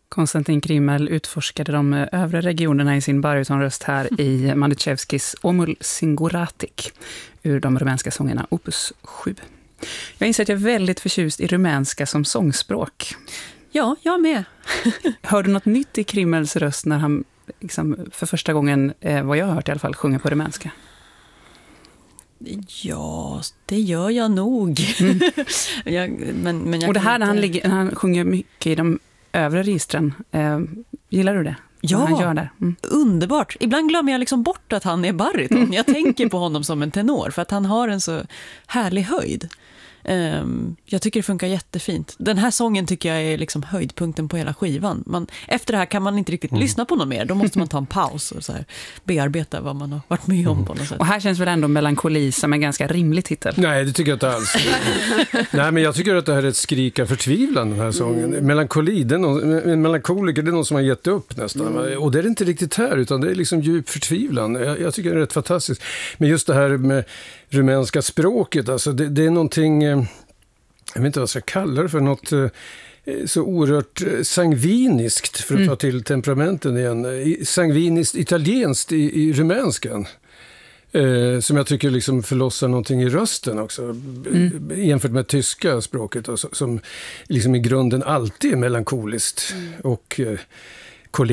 Konstantin Krimmel utforskade de övre regionerna i sin barytonröst här i Maniszewskis Omul Singuratic ur de rumänska sångerna Opus 7. Jag inser att jag är väldigt förtjust i rumänska som sångspråk. Ja, jag med. Hör du något nytt i Krimmels röst när han liksom, för första gången, vad jag har hört i alla fall, sjunger på rumänska? Ja, det gör jag nog. Men och det här när han sjunger mycket i de övre registren, gillar du det? Ja, han gör där. Underbart. Ibland glömmer jag liksom bort att han är baryton. Jag tänker på honom som en tenor för att han har en så härlig höjd. Jag tycker det funkar jättefint. Den här sången tycker jag är liksom höjdpunkten på hela skivan. Efter det här kan man inte riktigt lyssna på något mer. Då måste man ta en paus och så här bearbeta vad man har varit med om på något sätt. Och här känns väl ändå melankoli som en ganska rimlig titel? Nej, det tycker jag inte alls. Nej, men jag tycker att det här är ett skrik av förtvivlan, den här sången. Melankoli, en melankoliker, det är någon som har gett upp nästan. Och det är inte riktigt här, utan det är liksom djup förtvivlan. Jag tycker det är rätt fantastiskt. Men just det här med rumänska språket, alltså det är någonting, jag vet inte vad jag ska kalla det för, något så oerhört sangviniskt, för att ta till temperamenten igen, sangviniskt italienskt i rumänskan. Som jag tycker liksom förlossar någonting i rösten också, jämfört med tyska språket, alltså, som liksom i grunden alltid är melankoliskt och